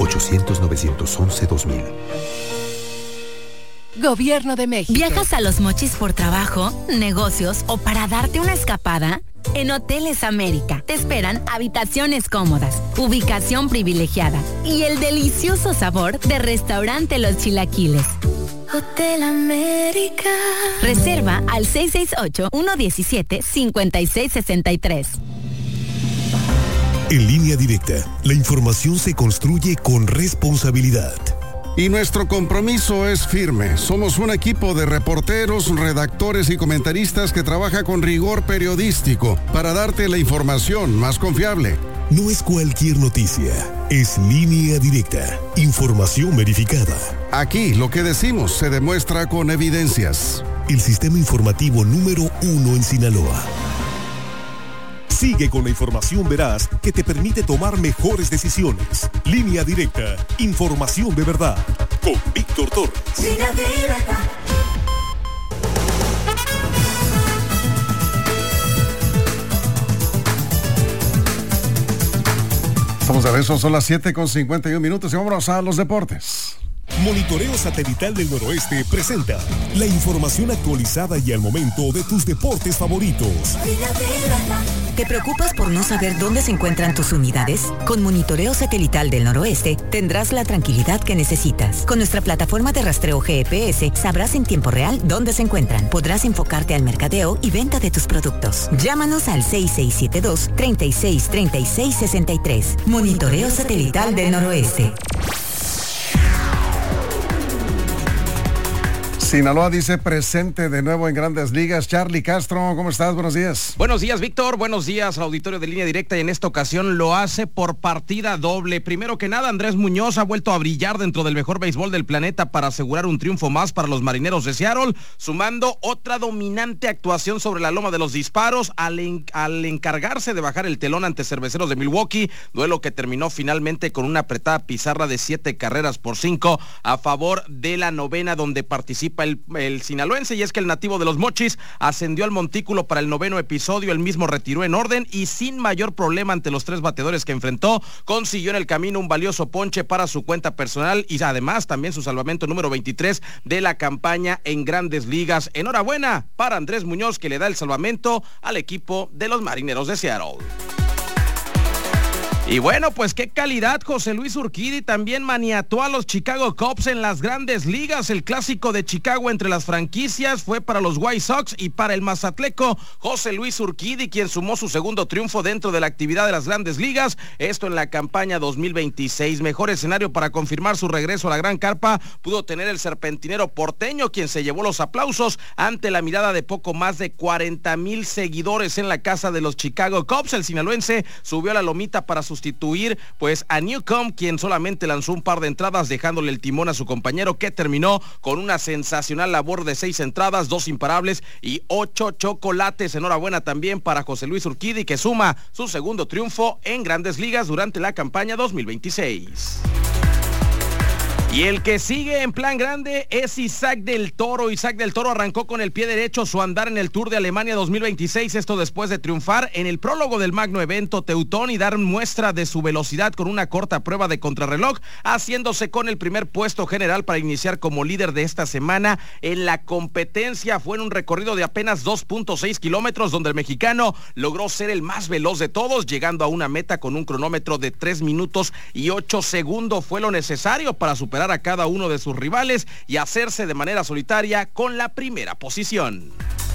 800-911-2000. Gobierno de México. ¿Viajas a Los Mochis por trabajo, negocios o para darte una escapada? En Hoteles América te esperan habitaciones cómodas, ubicación privilegiada y el delicioso sabor de Restaurante Los Chilaquiles. Hotel América. Reserva al 668-117-5663. En Línea Directa, la información se construye con responsabilidad. Y nuestro compromiso es firme. Somos un equipo de reporteros, redactores y comentaristas que trabaja con rigor periodístico para darte la información más confiable. No es cualquier noticia, es Línea Directa, información verificada. Aquí lo que decimos se demuestra con evidencias. El sistema informativo número 1 en Sinaloa. Sigue con la información veraz que te permite tomar mejores decisiones. Línea Directa, información de verdad. Con Víctor Torres. Línea Directa. Estamos de regreso, son las 7:51 y vámonos a los deportes. Monitoreo Satelital del Noroeste presenta la información actualizada y al momento de tus deportes favoritos. ¿Te preocupas por no saber dónde se encuentran tus unidades? Con Monitoreo Satelital del Noroeste tendrás la tranquilidad que necesitas. Con nuestra plataforma de rastreo GPS sabrás en tiempo real dónde se encuentran. Podrás enfocarte al mercadeo y venta de tus productos. Llámanos al 6672-363663. Monitoreo Satelital del Noroeste. Sinaloa dice presente de nuevo en Grandes Ligas. Charlie Castro, ¿cómo estás? Buenos días. Buenos días, Víctor. Buenos días al auditorio de Línea Directa, y en esta ocasión lo hace por partida doble. Primero que nada, Andrés Muñoz ha vuelto a brillar dentro del mejor béisbol del planeta para asegurar un triunfo más para los Marineros de Seattle, sumando otra dominante actuación sobre la loma de los disparos al encargarse de bajar el telón ante Cerveceros de Milwaukee, duelo que terminó finalmente con una apretada pizarra de 7-5 a favor de la novena, donde participa el sinaloense, y es que el nativo de Los Mochis ascendió al montículo para el noveno episodio. El mismo retiró en orden y sin mayor problema ante los 3 bateadores que enfrentó, consiguió en el camino un valioso ponche para su cuenta personal y además también su salvamento número 23 de la campaña en Grandes Ligas. Enhorabuena para Andrés Muñoz, que le da el salvamento al equipo de los Marineros de Seattle. Y bueno, pues qué calidad. José Luis Urquidy también maniató a los Chicago Cubs en las Grandes Ligas. El clásico de Chicago entre las franquicias fue para los White Sox y para el mazatleco José Luis Urquidy, quien sumó su segundo triunfo dentro de la actividad de las Grandes Ligas, esto en la campaña 2026. Mejor escenario para confirmar su regreso a la gran carpa pudo tener el serpentinero porteño, quien se llevó los aplausos ante la mirada de poco más de 40,000 seguidores en la casa de los Chicago Cubs. El sinaloense subió a la lomita para sustituir pues a Newcomb, quien solamente lanzó un par de entradas, dejándole el timón a su compañero, que terminó con una sensacional labor de 6 entradas, 2 imparables y 8 chocolates. Enhorabuena también para José Luis Urquidy, que suma su segundo triunfo en Grandes Ligas durante la campaña 2026. Y el que sigue en plan grande es Isaac del Toro. Isaac del Toro arrancó con el pie derecho su andar en el Tour de Alemania 2026, esto después de triunfar en el prólogo del magno evento teutón y dar muestra de su velocidad con una corta prueba de contrarreloj, haciéndose con el primer puesto general para iniciar como líder de esta semana en la competencia. Fue en un recorrido de apenas 2.6 kilómetros, donde el mexicano logró ser el más veloz de todos, llegando a una meta con un cronómetro de 3 minutos y 8 segundos. Fue lo necesario para superar a cada uno de sus rivales y hacerse de manera solitaria con la primera posición.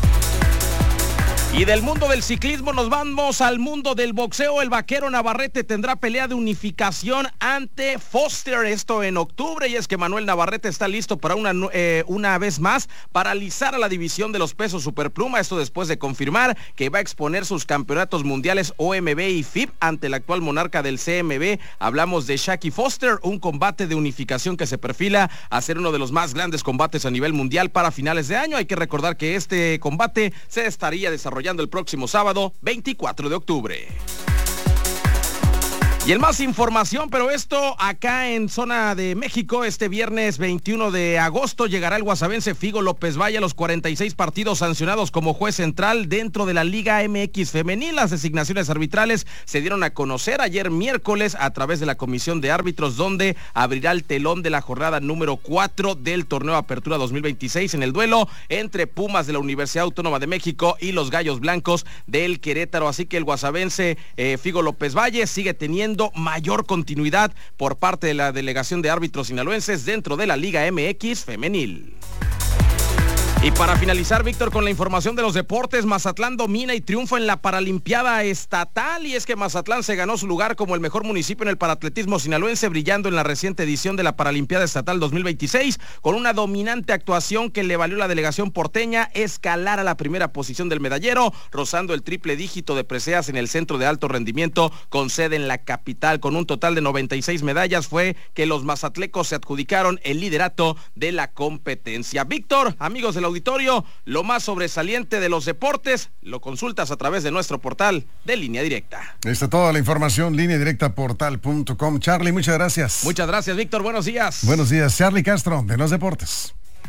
Y del mundo del ciclismo nos vamos al mundo del boxeo. El vaquero Navarrete tendrá pelea de unificación ante Foster, esto en octubre, y es que Manuel Navarrete está listo para una vez más paralizar a la división de los pesos superpluma, esto después de confirmar que va a exponer sus campeonatos mundiales OMB y FIB ante el actual monarca del CMB. Hablamos de Shaki Foster, un combate de unificación que se perfila a ser uno de los más grandes combates a nivel mundial para finales de año. Hay que recordar que este combate se estaría desarrollando el próximo sábado 24 de octubre. Y el más información, pero esto acá en zona de México, este viernes 21 de agosto llegará el guasavense Figo López Valle a los 46 partidos sancionados como juez central dentro de la Liga MX Femenil. Las designaciones arbitrales se dieron a conocer ayer miércoles a través de la Comisión de Árbitros, donde abrirá el telón de la jornada número 4 del torneo Apertura 2026 en el duelo entre Pumas de la Universidad Autónoma de México y los Gallos Blancos del Querétaro. Así que el guasavense Figo López Valle sigue teniendo mayor continuidad por parte de la delegación de árbitros sinaloenses dentro de la Liga MX Femenil. Y para finalizar, Víctor, con la información de los deportes, Mazatlán domina y triunfa en la Paralimpiada Estatal, y es que Mazatlán se ganó su lugar como el mejor municipio en el paratletismo sinaloense, brillando en la reciente edición de la Paralimpiada Estatal 2026, con una dominante actuación que le valió a la delegación porteña escalar a la primera posición del medallero, rozando el triple dígito de preseas en el centro de alto rendimiento con sede en la capital. Con un total de 96 medallas fue que los mazatlecos se adjudicaron el liderato de la competencia. Víctor, amigos del auditorio, lo más sobresaliente de los deportes lo consultas a través de nuestro portal de Línea Directa. Está toda la información, lineadirectaportal.com. Charlie, muchas gracias. Muchas gracias, Víctor, buenos días. Buenos días, Charlie Castro, de los deportes.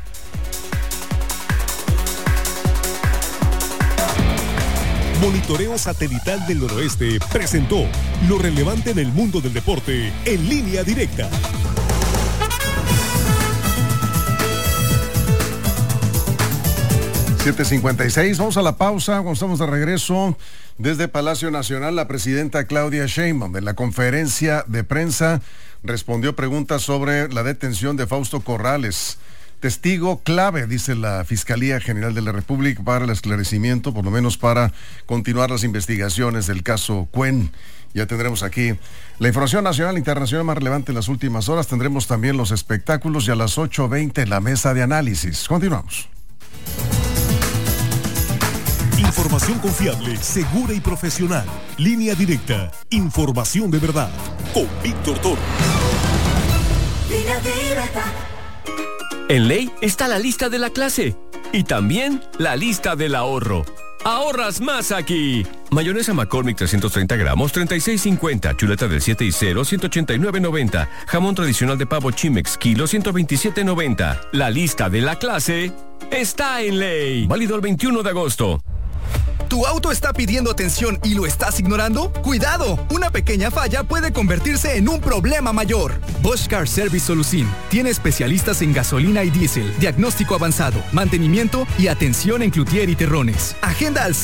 Monitoreo Satelital del Noroeste presentó lo relevante en el mundo del deporte en Línea Directa. 7:56, vamos a la pausa. Cuando estamos de regreso desde Palacio Nacional, la presidenta Claudia Sheinbaum en la conferencia de prensa respondió preguntas sobre la detención de Fausto Corrales, testigo clave, dice la Fiscalía General de la República, para el esclarecimiento, por lo menos para continuar las investigaciones del caso Cuen. Ya tendremos aquí la información nacional e internacional más relevante en las últimas horas. Tendremos también los espectáculos y a las 8:20 la mesa de análisis. Continuamos. Información confiable, segura y profesional. Línea Directa. Información de verdad. Con Víctor Toro. Línea Directa. En Ley está la lista de la clase y también la lista del ahorro. ¡Ahorras más aquí! Mayonesa McCormick 330 gramos, 36.50. Chuleta del 7 y 0, 189.90. Jamón tradicional de pavo Chimex, kilo, 127.90. La lista de la clase está en Ley. Válido el 21 de agosto. ¿Tu auto está pidiendo atención y lo estás ignorando? ¡Cuidado! Una pequeña falla puede convertirse en un problema mayor. Bosch Car Service Solución tiene especialistas en gasolina y diésel, diagnóstico avanzado, mantenimiento y atención en cloutier y terrones. Agenda al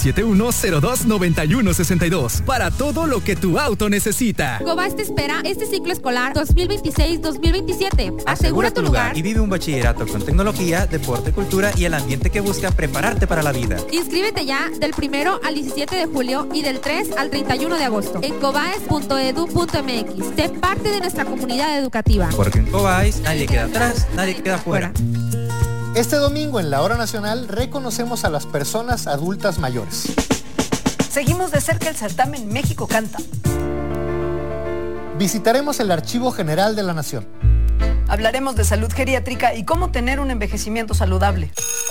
6671-029162 para todo lo que tu auto necesita. Cobas te espera este ciclo escolar 2026-2027. Asegura tu lugar y vive un bachillerato con tecnología, deporte, cultura y el ambiente que busca prepararte para la vida. Inscríbete ya del 1 al 17 de julio y del 3 al 31 de agosto en cobaes.edu.mx. Sé parte de nuestra comunidad educativa. Porque en Cobaes nadie queda atrás, nadie queda fuera. Este domingo en la Hora Nacional reconocemos a las personas adultas mayores. Seguimos de cerca el certamen México Canta. Visitaremos el Archivo General de la Nación. Hablaremos de salud geriátrica y cómo tener un envejecimiento saludable.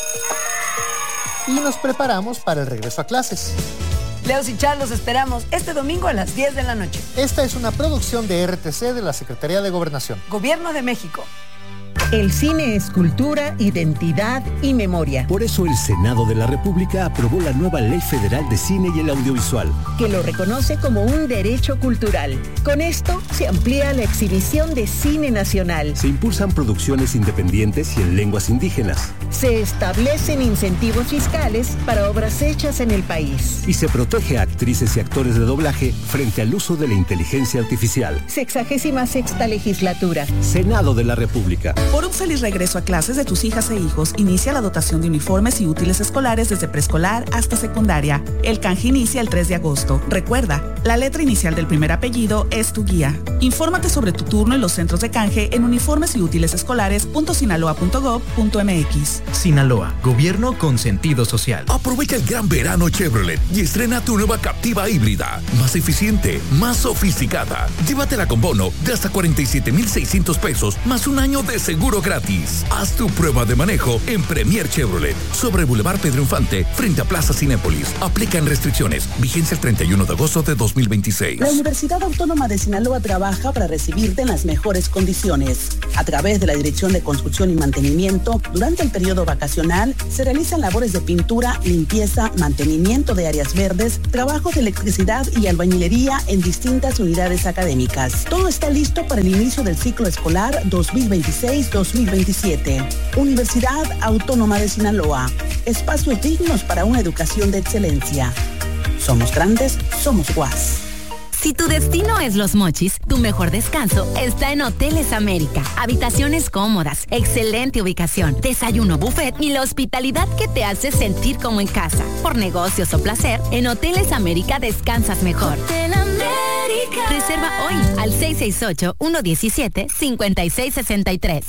Y nos preparamos para el regreso a clases. Leos y Char los esperamos este domingo a las 10 de la noche. Esta es una producción de RTC de la Secretaría de Gobernación. Gobierno de México. El cine es cultura, identidad y memoria. Por eso el Senado de la República aprobó la nueva Ley Federal de Cine y el Audiovisual, que lo reconoce como un derecho cultural. Con esto se amplía la exhibición de cine nacional. Se impulsan producciones independientes y en lenguas indígenas. Se establecen incentivos fiscales para obras hechas en el país. Y se protege a actrices y actores de doblaje frente al uso de la inteligencia artificial. 66ª legislatura. Senado de la República. Por un feliz regreso a clases de tus hijas e hijos, inicia la dotación de uniformes y útiles escolares desde preescolar hasta secundaria. El canje inicia el 3 de agosto. Recuerda, la letra inicial del primer apellido es tu guía. Infórmate sobre tu turno en los centros de canje en uniformes y útiles escolares.sinaloa.gov.mx. Sinaloa, gobierno con sentido social. Aprovecha el gran verano Chevrolet y estrena tu nueva Camry Captiva híbrida, más eficiente, más sofisticada. Llévatela con bono de hasta 47,600 pesos, más un año de seguro gratis. Haz tu prueba de manejo en Premier Chevrolet, sobre Boulevard Pedro Infante, frente a Plaza Cinépolis. Aplican restricciones. Vigencia el 31 de agosto de 2026. La Universidad Autónoma de Sinaloa trabaja para recibirte en las mejores condiciones. A través de la Dirección de Construcción y Mantenimiento, durante el periodo vacacional, se realizan labores de pintura, limpieza, mantenimiento de áreas verdes, trabajos de electricidad y albañilería en distintas unidades académicas. Todo está listo para el inicio del ciclo escolar 2026-2027. Universidad Autónoma de Sinaloa. Espacios dignos para una educación de excelencia. Somos grandes, somos UAS. Si tu destino es Los Mochis, tu mejor descanso está en Hoteles América. Habitaciones cómodas, excelente ubicación, desayuno buffet y la hospitalidad que te hace sentir como en casa. Por negocios o placer, en Hoteles América descansas mejor. Hotel América. Reserva hoy al 668-117-5663.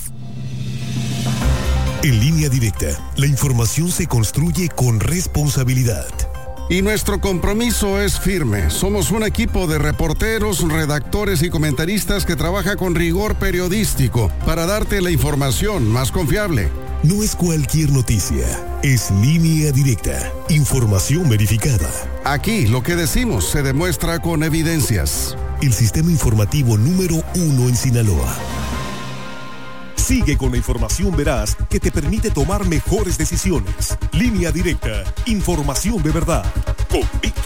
En Línea Directa, la información se construye con responsabilidad. Y nuestro compromiso es firme. Somos un equipo de reporteros, redactores y comentaristas que trabaja con rigor periodístico para darte la información más confiable. No es cualquier noticia, es Línea Directa, información verificada. Aquí lo que decimos se demuestra con evidencias. El sistema informativo número 1 en Sinaloa. Sigue con la información veraz que te permite tomar mejores decisiones. Línea Directa, información de verdad. Con Víctor